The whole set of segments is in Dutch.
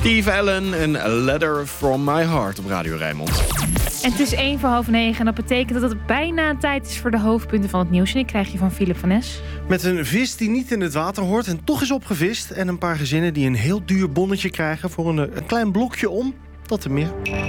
Steve Allen en A Letter From My Heart op Radio Rijnmond. En het is 8:45 en dat betekent dat het bijna tijd is voor de hoofdpunten van het nieuws. En die krijg je van Philip van Nes. Met een vis die niet in het water hoort en toch is opgevist. En een paar gezinnen die een heel duur bonnetje krijgen voor een klein blokje om. Dat en meer.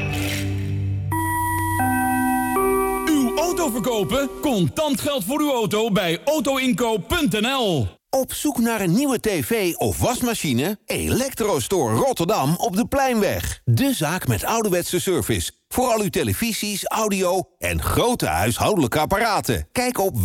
Uw auto verkopen? Contant geld voor uw auto bij autoinkoop.nl. Op zoek naar een nieuwe tv of wasmachine? Electrostore Rotterdam op de Pleinweg. De zaak met ouderwetse service. Voor al uw televisies, audio en grote huishoudelijke apparaten. Kijk op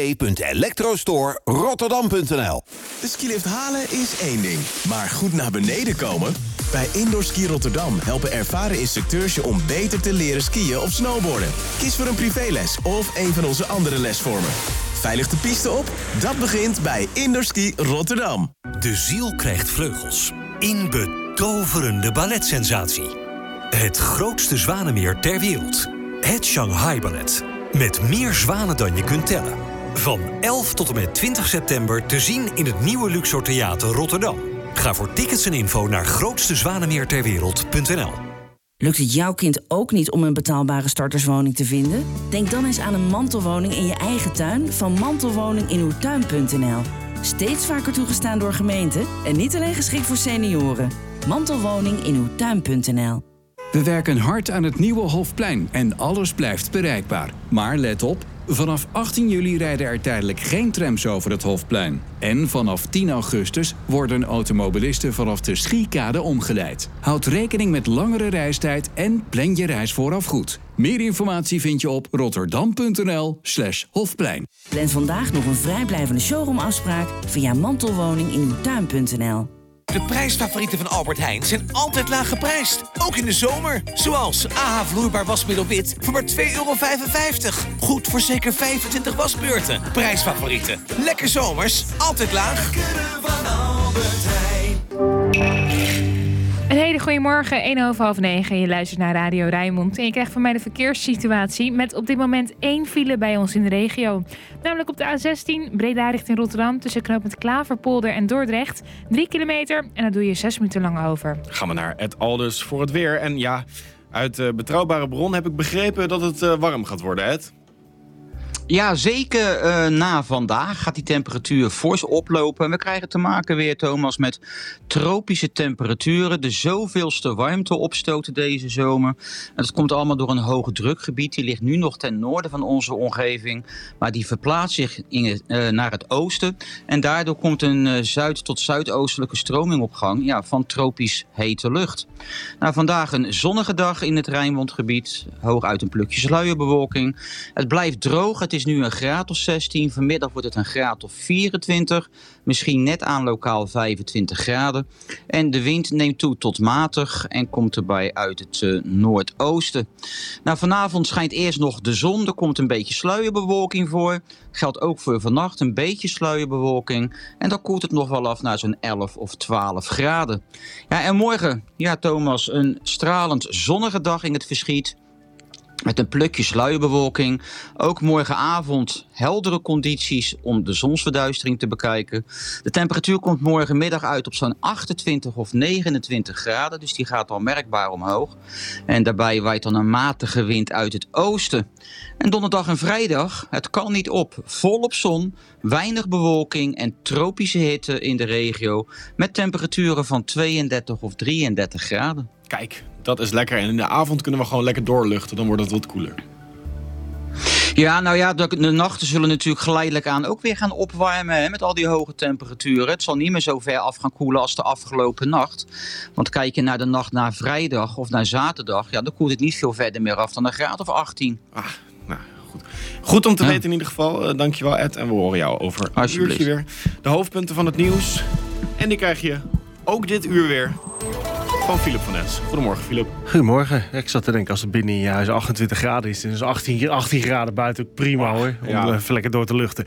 www.electrostorerotterdam.nl. De skilift halen is één ding, maar goed naar beneden komen? Bij Indoor Ski Rotterdam helpen ervaren instructeurs je om beter te leren skiën of snowboarden. Kies voor een privéles of een van onze andere lesvormen. Veilig de piste op? Dat begint bij Indoor Ski Rotterdam. De ziel krijgt vleugels. In betoverende balletsensatie. Het grootste zwanenmeer ter wereld. Het Shanghai Ballet. Met meer zwanen dan je kunt tellen. Van 11 tot en met 20 september te zien in het nieuwe Luxor Theater Rotterdam. Ga voor tickets en info naar grootstezwanenmeerterwereld.nl. Lukt het jouw kind ook niet om een betaalbare starterswoning te vinden? Denk dan eens aan een mantelwoning in je eigen tuin van mantelwoninginuwtuin.nl. Steeds vaker toegestaan door gemeenten en niet alleen geschikt voor senioren. Mantelwoninginuwtuin.nl. We werken hard aan het nieuwe Hofplein en alles blijft bereikbaar. Maar let op, vanaf 18 juli rijden er tijdelijk geen trams over het Hofplein. En vanaf 10 augustus worden automobilisten vanaf de Schiekade omgeleid. Houd rekening met langere reistijd en plan je reis vooraf goed. Meer informatie vind je op rotterdam.nl/Hofplein. Plan vandaag nog een vrijblijvende showroomafspraak via mantelwoninginuwtuin.nl. De prijsfavorieten van Albert Heijn zijn altijd laag geprijsd. Ook in de zomer. Zoals AH vloeibaar wasmiddel wit voor maar €2,55. Goed voor zeker 25 wasbeurten. Prijsfavorieten. Lekker zomers. Altijd laag. Een hele goede morgen, 8:30. Je luistert naar Radio Rijnmond. En je krijgt van mij de verkeerssituatie met op dit moment 1 file bij ons in de regio. Namelijk op de A16 Breda richting Rotterdam tussen knooppunt Klaverpolder en Dordrecht. 3 kilometer en daar doe je 6 minuten lang over. Gaan we naar Ed Aldus voor het weer. En ja, uit betrouwbare bron heb ik begrepen dat het warm gaat worden, Ed. Ja, zeker na vandaag gaat die temperatuur fors oplopen. We krijgen te maken weer, Thomas, met tropische temperaturen. De zoveelste warmteopstoten deze zomer. En dat komt allemaal door een hoge drukgebied. Die ligt nu nog ten noorden van onze omgeving. Maar die verplaatst zich naar het oosten. En daardoor komt een zuid- tot zuidoostelijke stroming op gang van tropisch hete lucht. Nou, vandaag een zonnige dag in het Rijnmondgebied. Hooguit een plukje sluierbewolking. Het blijft droog. Het is nu een graad of 16. Vanmiddag wordt het een graad of 24. Misschien net aan lokaal 25 graden. En de wind neemt toe tot matig en komt erbij uit het noordoosten. Nou, vanavond schijnt eerst nog de zon. Er komt een beetje sluierbewolking voor. Geldt ook voor vannacht een beetje sluierbewolking. En dan koelt het nog wel af naar zo'n 11 of 12 graden. Ja, en morgen, Thomas, een stralend zonnige dag in het verschiet. Met een plukje sluierbewolking. Ook morgenavond heldere condities om de zonsverduistering te bekijken. De temperatuur komt morgenmiddag uit op zo'n 28 of 29 graden. Dus die gaat al merkbaar omhoog. En daarbij waait dan een matige wind uit het oosten. En donderdag en vrijdag, het kan niet op. Volop zon, weinig bewolking en tropische hitte in de regio. Met temperaturen van 32 of 33 graden. Kijk, dat is lekker. En in de avond kunnen we gewoon lekker doorluchten. Dan wordt het wat koeler. Ja, nou ja, de nachten zullen natuurlijk geleidelijk aan ook weer gaan opwarmen met al die hoge temperaturen. Het zal niet meer zo ver af gaan koelen als de afgelopen nacht. Want kijk je naar de nacht na vrijdag of naar zaterdag, dan koelt het niet veel verder meer af dan een graad of 18. Nou, goed. Goed om te weten in ieder geval. Dankjewel, Ed. En we horen jou over een uurtje weer. De hoofdpunten van het nieuws. En die krijg je ook dit uur weer van Philip van Nes. Goedemorgen, Philip. Goedemorgen. Ik zat te denken, als het binnen in je huis 28 graden is, dan is 18 graden buiten ook prima hoor. Om even lekker door te luchten.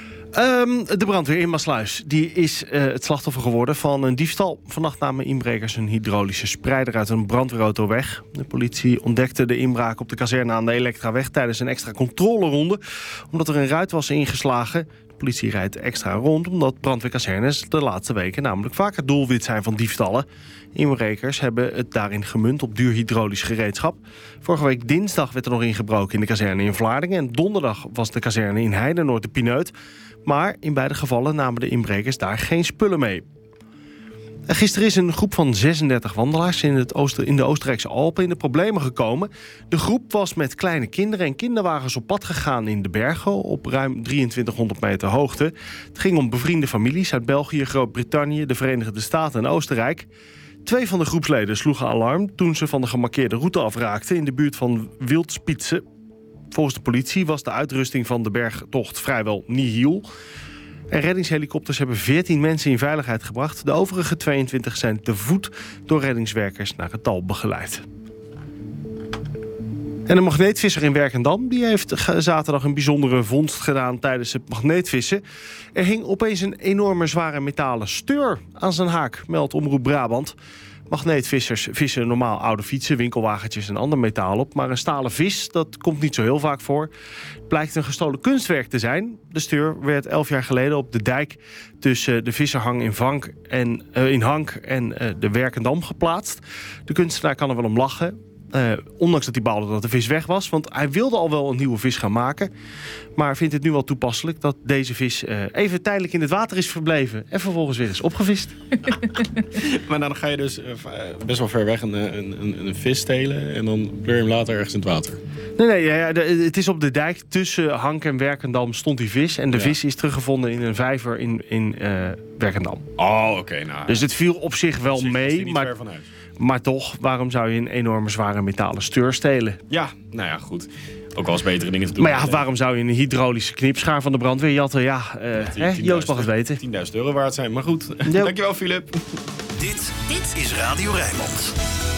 De brandweer in Maassluis die is het slachtoffer geworden van een diefstal. Vannacht namen inbrekers een hydraulische spreider uit een brandweerauto weg. De politie ontdekte de inbraak op de kazerne aan de Elektraweg tijdens een extra controleronde, omdat er een ruit was ingeslagen. De politie rijdt extra rond omdat brandweerkazernes de laatste weken namelijk vaker doelwit zijn van diefstallen. Inbrekers hebben het daarin gemunt op duur hydraulisch gereedschap. Vorige week dinsdag werd er nog ingebroken in de kazerne in Vlaardingen. En donderdag was de kazerne in Heidenoord de pineut. Maar in beide gevallen namen de inbrekers daar geen spullen mee. Gisteren is een groep van 36 wandelaars in de Oostenrijkse Alpen in de problemen gekomen. De groep was met kleine kinderen en kinderwagens op pad gegaan in de bergen op ruim 2300 meter hoogte. Het ging om bevriende families uit België, Groot-Brittannië, de Verenigde Staten en Oostenrijk. 2 van de groepsleden sloegen alarm toen ze van de gemarkeerde route afraakten in de buurt van Wildspitze. Volgens de politie was de uitrusting van de bergtocht vrijwel nihil. En reddingshelikopters hebben 14 mensen in veiligheid gebracht. De overige 22 zijn te voet door reddingswerkers naar het dal begeleid. En een magneetvisser in Werkendam die heeft zaterdag een bijzondere vondst gedaan tijdens het magneetvissen. Er hing opeens een enorme zware metalen steur aan zijn haak, meldt Omroep Brabant. Magneetvissers vissen normaal oude fietsen, winkelwagentjes en ander metaal op. Maar een stalen vis, dat komt niet zo heel vaak voor. Het blijkt een gestolen kunstwerk te zijn. De steur werd 11 jaar geleden op de dijk tussen de visserhang in Hank en de Werkendam geplaatst. De kunstenaar kan er wel om lachen. Ondanks dat hij baalde dat de vis weg was. Want hij wilde al wel een nieuwe vis gaan maken. Maar vindt het nu wel toepasselijk dat deze vis even tijdelijk in het water is verbleven. En vervolgens weer is opgevist. Maar dan ga je dus best wel ver weg een vis stelen. En dan pleur je hem later ergens in het water. Nee, het is op de dijk tussen Hank en Werkendam stond die vis. En de vis is teruggevonden in een vijver in Werkendam. Oh, oké. Nou, dus het viel op zich wel mee. Maar toch, waarom zou je een enorme zware metalen steur stelen? Ja, nou ja, goed. Ook wel eens betere dingen te doen. Maar ja, waarom zou je een hydraulische knipschaar van de brandweer jatten? Ja, Joost mag het weten. €10.000 waard zijn, maar goed. Ja. Dankjewel, Philip. Dit is Radio Rijnmond.